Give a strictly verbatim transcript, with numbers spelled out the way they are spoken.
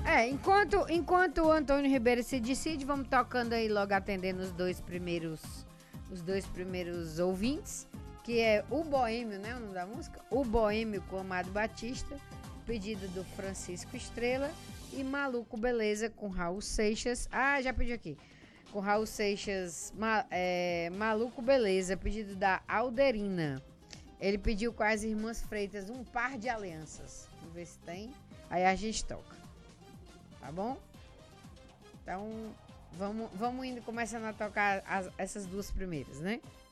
É, enquanto, enquanto o Antônio Ribeiro se decide, vamos tocando aí logo atendendo os dois primeiros, os dois primeiros ouvintes, que é o Boêmio, né, o nome da música? O Boêmio com Amado Batista, pedido do Francisco Estrela, e Maluco Beleza com Raul Seixas. Ah, já pedi aqui. Com Raul Seixas, ma, é, Maluco Beleza, pedido da Alderina. Ele pediu com as irmãs Freitas um par de alianças. Vamos ver se tem. Aí a gente toca. Tá bom? Então, vamos, vamos indo começando a tocar as, essas duas primeiras, né?